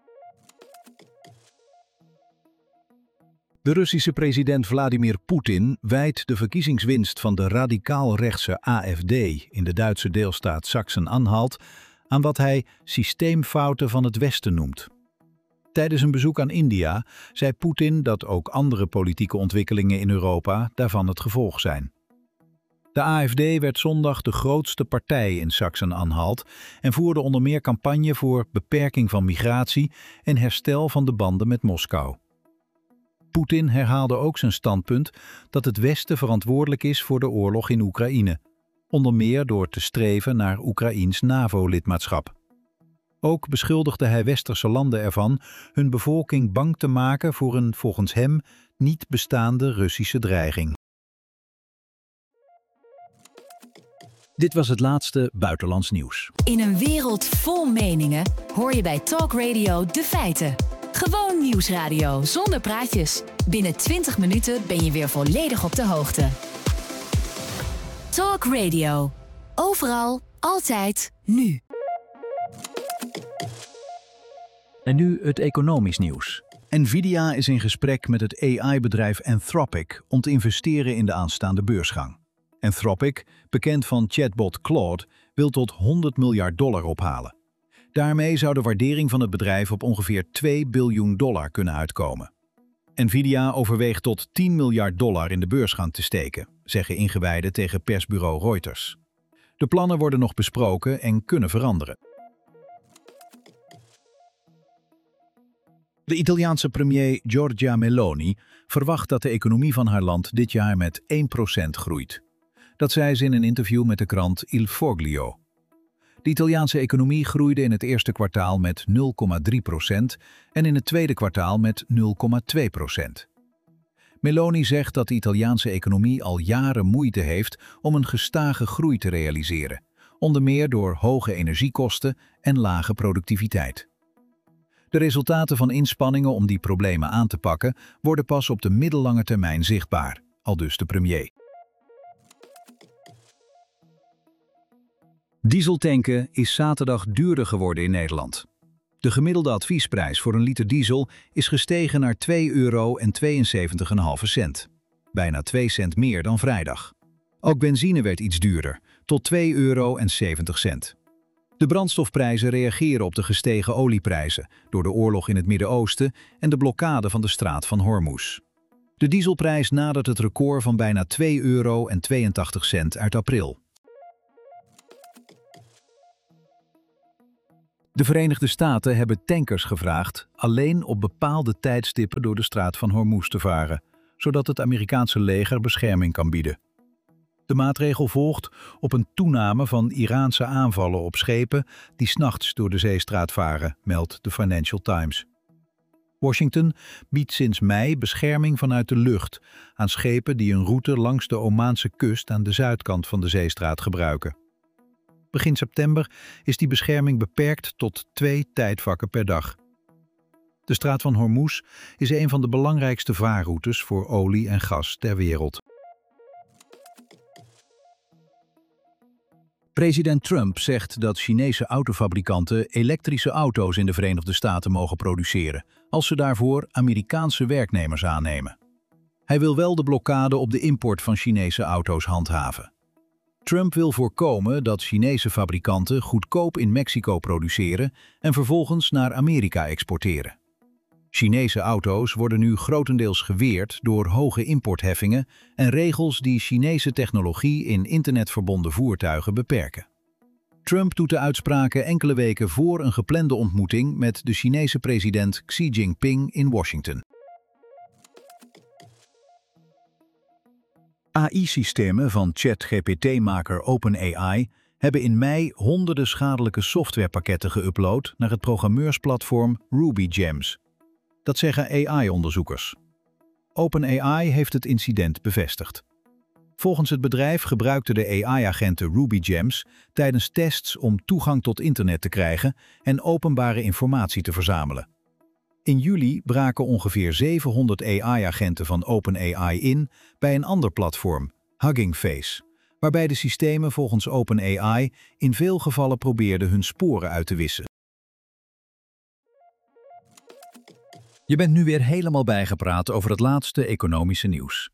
De Russische president Vladimir Poetin wijt de verkiezingswinst van de radicaal-rechtse A F D in de Duitse deelstaat Sachsen-Anhalt aan wat hij systeemfouten van het Westen noemt. Tijdens een bezoek aan India zei Poetin dat ook andere politieke ontwikkelingen in Europa daarvan het gevolg zijn. De A F D werd zondag de grootste partij in Sachsen-Anhalt en voerde onder meer campagne voor beperking van migratie en herstel van de banden met Moskou. Poetin herhaalde ook zijn standpunt dat het Westen verantwoordelijk is voor de oorlog in Oekraïne, onder meer door te streven naar Oekraïens NAVO-lidmaatschap. Ook beschuldigde hij westerse landen ervan hun bevolking bang te maken voor een volgens hem niet bestaande Russische dreiging. Dit was het laatste buitenlands nieuws. In een wereld vol meningen hoor je bij Talk Radio de feiten. Gewoon nieuwsradio zonder praatjes. Binnen twintig minuten ben je weer volledig op de hoogte. Talk Radio. Overal, altijd, nu. En nu het economisch nieuws. Nvidia is in gesprek met het A I-bedrijf Anthropic om te investeren in de aanstaande beursgang. Anthropic, bekend van chatbot Claude, wil tot honderd miljard dollar ophalen. Daarmee zou de waardering van het bedrijf op ongeveer twee biljoen dollar kunnen uitkomen. Nvidia overweegt tot tien miljard dollar in de beursgang te steken, zeggen ingewijden tegen persbureau Reuters. De plannen worden nog besproken en kunnen veranderen. De Italiaanse premier Giorgia Meloni verwacht dat de economie van haar land dit jaar met één procent groeit. Dat zei ze in een interview met de krant Il Foglio. De Italiaanse economie groeide in het eerste kwartaal met nul komma drie procent en in het tweede kwartaal met nul komma twee procent. Meloni zegt dat de Italiaanse economie al jaren moeite heeft om een gestage groei te realiseren, onder meer door hoge energiekosten en lage productiviteit. De resultaten van inspanningen om die problemen aan te pakken worden pas op de middellange termijn zichtbaar, aldus de premier. Dieseltanken is zaterdag duurder geworden in Nederland. De gemiddelde adviesprijs voor een liter diesel is gestegen naar twee euro en tweeënzeventig komma vijf cent. Bijna twee cent meer dan vrijdag. Ook benzine werd iets duurder, tot twee euro en zeventig cent. De brandstofprijzen reageren op de gestegen olieprijzen door de oorlog in het Midden-Oosten en de blokkade van de straat van Hormuz. De dieselprijs nadert het record van bijna twee euro en tweeëntachtig cent uit april. De Verenigde Staten hebben tankers gevraagd alleen op bepaalde tijdstippen door de straat van Hormuz te varen, zodat het Amerikaanse leger bescherming kan bieden. De maatregel volgt op een toename van Iraanse aanvallen op schepen die 's nachts door de zeestraat varen, meldt de Financial Times. Washington biedt sinds mei bescherming vanuit de lucht aan schepen die een route langs de Omaanse kust aan de zuidkant van de zeestraat gebruiken. Begin september is die bescherming beperkt tot twee tijdvakken per dag. De straat van Hormuz is een van de belangrijkste vaarroutes voor olie en gas ter wereld. President Trump zegt dat Chinese autofabrikanten elektrische auto's in de Verenigde Staten mogen produceren, als ze daarvoor Amerikaanse werknemers aannemen. Hij wil wel de blokkade op de import van Chinese auto's handhaven. Trump wil voorkomen dat Chinese fabrikanten goedkoop in Mexico produceren en vervolgens naar Amerika exporteren. Chinese auto's worden nu grotendeels geweerd door hoge importheffingen en regels die Chinese technologie in internetverbonden voertuigen beperken. Trump doet de uitspraken enkele weken voor een geplande ontmoeting met de Chinese president Xi Jinping in Washington. A I-systemen van ChatGPT-maker OpenAI hebben in mei honderden schadelijke softwarepakketten geüpload naar het programmeursplatform RubyGems. Dat zeggen A I-onderzoekers. OpenAI heeft het incident bevestigd. Volgens het bedrijf gebruikten de A I-agenten RubyGems tijdens tests om toegang tot internet te krijgen en openbare informatie te verzamelen. In juli braken ongeveer zevenhonderd A I-agenten van OpenAI in bij een ander platform, Hugging Face, waarbij de systemen volgens OpenAI in veel gevallen probeerden hun sporen uit te wissen. Je bent nu weer helemaal bijgepraat over het laatste economische nieuws.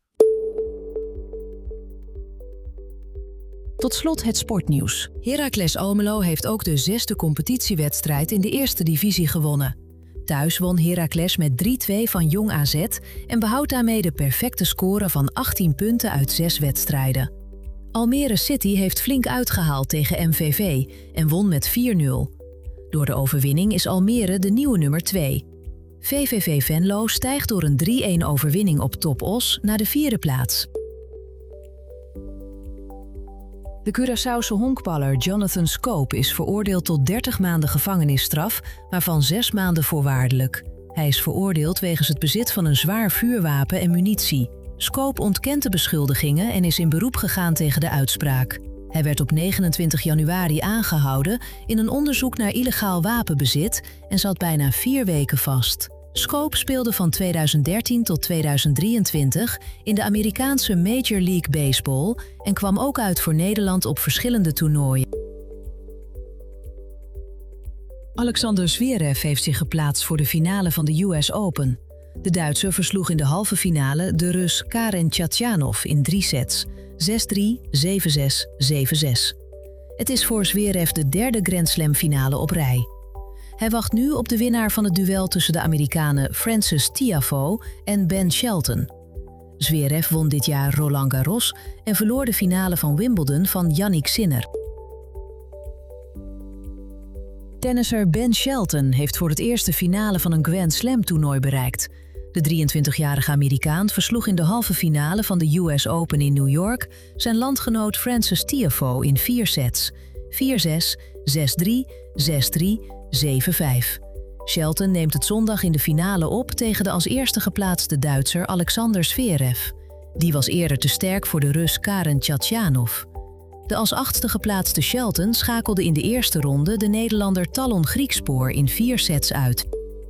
Tot slot het sportnieuws. Heracles Almelo heeft ook de zesde competitiewedstrijd in de eerste divisie gewonnen. Thuis won Heracles met drie twee van Jong A Z en behoudt daarmee de perfecte score van achttien punten uit zes wedstrijden. Almere City heeft flink uitgehaald tegen M V V en won met vier nul. Door de overwinning is Almere de nieuwe nummer twee. V V V Venlo stijgt door een drie een overwinning op Top Os naar de vierde plaats. De Curaçaose honkballer Jonathan Scope is veroordeeld tot dertig maanden gevangenisstraf, waarvan zes maanden voorwaardelijk. Hij is veroordeeld wegens het bezit van een zwaar vuurwapen en munitie. Scope ontkent de beschuldigingen en is in beroep gegaan tegen de uitspraak. Hij werd op negenentwintig januari aangehouden in een onderzoek naar illegaal wapenbezit en zat bijna vier weken vast. Scope speelde van tweeduizend dertien tot tweeduizend drieëntwintig in de Amerikaanse Major League Baseball en kwam ook uit voor Nederland op verschillende toernooien. Alexander Zverev heeft zich geplaatst voor de finale van de U S Open. De Duitser versloeg in de halve finale de Rus Karen Khachanov in drie sets, zes drie, zeven zes, zeven zes. Het is voor Zverev de derde Grand Slam finale op rij. Hij wacht nu op de winnaar van het duel tussen de Amerikanen Frances Tiafoe en Ben Shelton. Zverev won dit jaar Roland Garros en verloor de finale van Wimbledon van Yannick Sinner. Tennisser Ben Shelton heeft voor het eerst de finale van een Grand Slam toernooi bereikt. De drieëntwintigjarige Amerikaan versloeg in de halve finale van de U S Open in New York zijn landgenoot Frances Tiafoe in vier sets, vier zes, zes drie, zes drie, zeven vijf. Shelton neemt het zondag in de finale op tegen de als eerste geplaatste Duitser Alexander Zverev. Die was eerder te sterk voor de Rus Karen Khachanov. De als achtste geplaatste Shelton schakelde in de eerste ronde de Nederlander Talon Griekspoor in vier sets uit.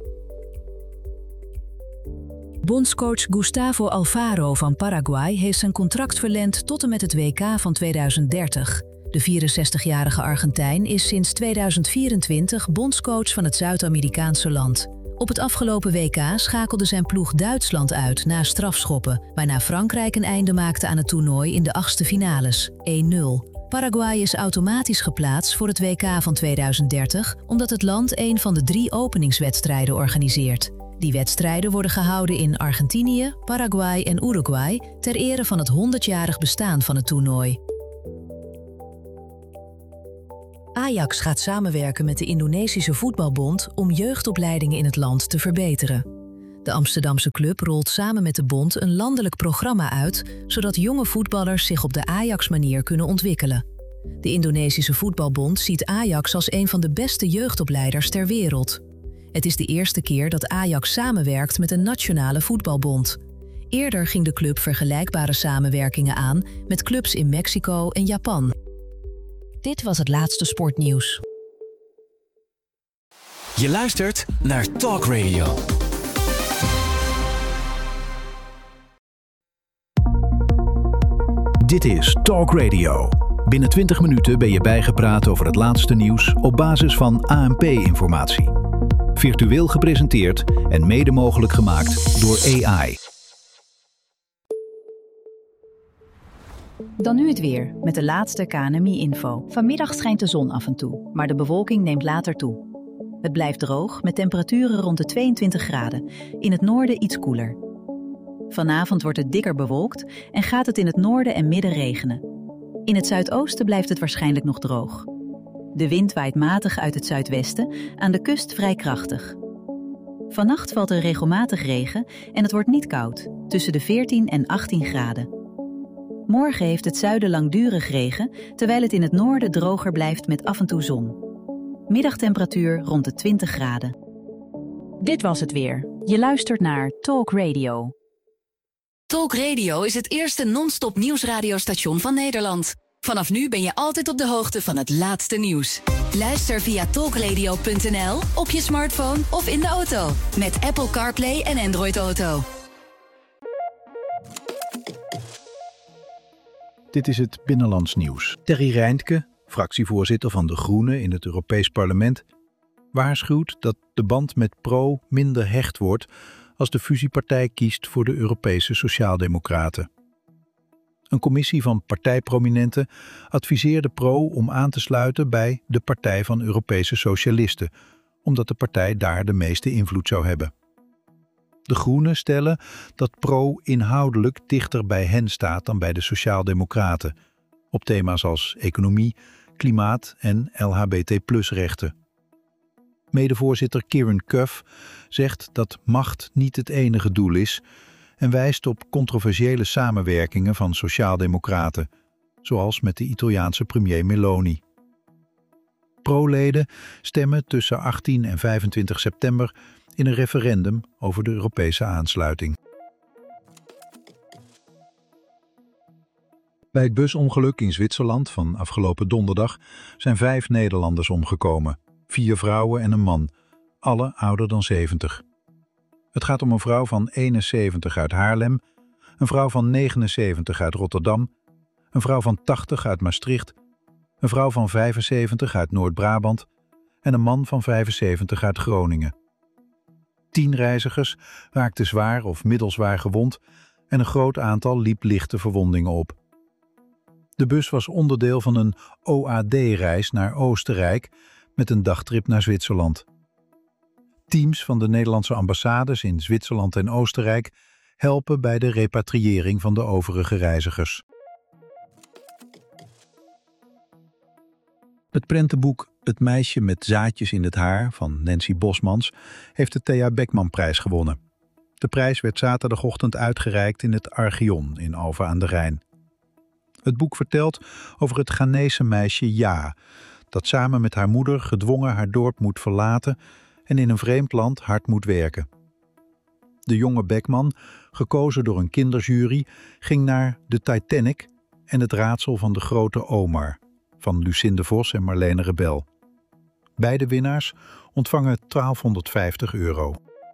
Bondscoach Gustavo Alfaro van Paraguay heeft zijn contract verlengd tot en met het W K van tweeduizend dertig. De vierenzestigjarige Argentijn is sinds tweeduizend vierentwintig bondscoach van het Zuid-Amerikaanse land. Op het afgelopen W K schakelde zijn ploeg Duitsland uit na strafschoppen, waarna Frankrijk een einde maakte aan het toernooi in de achtste finales, één nul. Paraguay is automatisch geplaatst voor het W K van tweeduizend dertig, omdat het land een van de drie openingswedstrijden organiseert. Die wedstrijden worden gehouden in Argentinië, Paraguay en Uruguay ter ere van het honderdjarig bestaan van het toernooi. Ajax gaat samenwerken met de Indonesische Voetbalbond om jeugdopleidingen in het land te verbeteren. De Amsterdamse club rolt samen met de bond een landelijk programma uit, zodat jonge voetballers zich op de Ajax-manier kunnen ontwikkelen. De Indonesische Voetbalbond ziet Ajax als een van de beste jeugdopleiders ter wereld. Het is de eerste keer dat Ajax samenwerkt met een nationale voetbalbond. Eerder ging de club vergelijkbare samenwerkingen aan met clubs in Mexico en Japan. Dit was het laatste sportnieuws. Je luistert naar Talk Radio. Dit is Talk Radio. Binnen twintig minuten ben je bijgepraat over het laatste nieuws op basis van A N P-informatie. Virtueel gepresenteerd en mede mogelijk gemaakt door A I. Dan nu het weer, met de laatste K N M I-info. Vanmiddag schijnt de zon af en toe, maar de bewolking neemt later toe. Het blijft droog, met temperaturen rond de tweeëntwintig graden. In het noorden iets koeler. Vanavond wordt het dikker bewolkt en gaat het in het noorden en midden regenen. In het zuidoosten blijft het waarschijnlijk nog droog. De wind waait matig uit het zuidwesten, aan de kust vrij krachtig. Vannacht valt er regelmatig regen en het wordt niet koud, tussen de veertien en achttien graden. Morgen heeft het zuiden langdurig regen, terwijl het in het noorden droger blijft met af en toe zon. Middagtemperatuur rond de twintig graden. Dit was het weer. Je luistert naar Talk Radio. Talk Radio is het eerste non-stop nieuwsradiostation van Nederland. Vanaf nu ben je altijd op de hoogte van het laatste nieuws. Luister via talkradio punt n l, op je smartphone of in de auto. Met Apple CarPlay en Android Auto. Dit is het Binnenlands Nieuws. Terry Reintke, fractievoorzitter van de Groenen in het Europees Parlement, waarschuwt dat de band met Pro minder hecht wordt als de fusiepartij kiest voor de Europese Sociaaldemocraten. Een commissie van partijprominenten adviseerde Pro om aan te sluiten bij de Partij van Europese Socialisten, omdat de partij daar de meeste invloed zou hebben. De Groenen stellen dat Pro inhoudelijk dichter bij hen staat dan bij de Sociaaldemocraten, op thema's als economie, klimaat en L H B T plus rechten. Medevoorzitter Kieran Cuff zegt dat macht niet het enige doel is en wijst op controversiële samenwerkingen van Sociaaldemocraten, zoals met de Italiaanse premier Meloni. Pro-leden stemmen tussen achttien en vijfentwintig september in een referendum over de Europese aansluiting. Bij het busongeluk in Zwitserland van afgelopen donderdag zijn vijf Nederlanders omgekomen. Vier vrouwen en een man, alle ouder dan zeventig. Het gaat om een vrouw van eenenzeventig uit Haarlem, een vrouw van negenenzeventig uit Rotterdam, een vrouw van tachtig uit Maastricht, een vrouw van vijfenzeventig uit Noord-Brabant en een man van vijfenzeventig uit Groningen. Tien reizigers raakten zwaar of middelzwaar gewond en een groot aantal liep lichte verwondingen op. De bus was onderdeel van een O A D-reis naar Oostenrijk met een dagtrip naar Zwitserland. Teams van de Nederlandse ambassades in Zwitserland en Oostenrijk helpen bij de repatriëring van de overige reizigers. Het prentenboek Het meisje met zaadjes in het haar van Nancy Bosmans heeft de Thea Beckmanprijs gewonnen. De prijs werd zaterdagochtend uitgereikt in het Archeon in Alphen aan de Rijn. Het boek vertelt over het Ghanese meisje Ja, dat samen met haar moeder gedwongen haar dorp moet verlaten en in een vreemd land hard moet werken. De jonge Beckman, gekozen door een kinderjury, ging naar de Titanic en het raadsel van de grote Omar, van Lucinde Vos en Marlene Rebel. Beide winnaars ontvangen twaalfhonderdvijftig euro.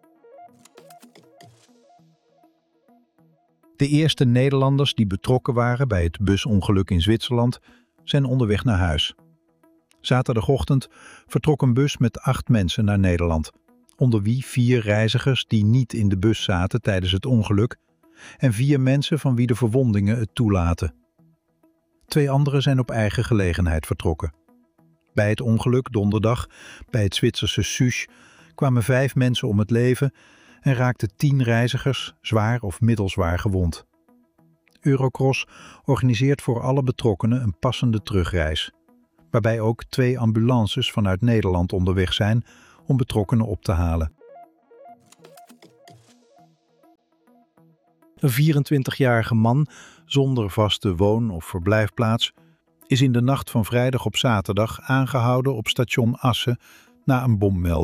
De eerste Nederlanders die betrokken waren bij het busongeluk in Zwitserland zijn onderweg naar huis. Zaterdagochtend vertrok een bus met acht mensen naar Nederland, onder wie vier reizigers die niet in de bus zaten tijdens het ongeluk en vier mensen van wie de verwondingen het toelaten. Twee anderen zijn op eigen gelegenheid vertrokken. Bij het ongeluk donderdag bij het Zwitserse Susch kwamen vijf mensen om het leven en raakten tien reizigers zwaar of middelzwaar gewond. Eurocross organiseert voor alle betrokkenen een passende terugreis, waarbij ook twee ambulances vanuit Nederland onderweg zijn om betrokkenen op te halen. Een vierentwintigjarige man zonder vaste woon- of verblijfplaats is in de nacht van vrijdag op zaterdag aangehouden op station Assen na een bommelding.